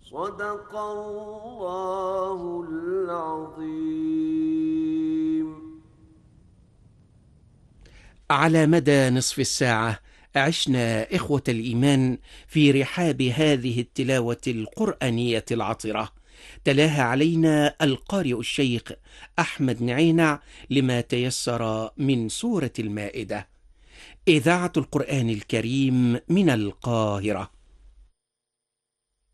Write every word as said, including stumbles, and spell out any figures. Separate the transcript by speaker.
Speaker 1: صدق الله العظيم.
Speaker 2: على مدى نصف الساعة عشنا إخوة الإيمان في رحاب هذه التلاوة القرآنية العطرة، تلاها علينا القارئ الشيخ أحمد نعينع لما تيسر من سورة المائدة. إذاعة القرآن الكريم من القاهرة.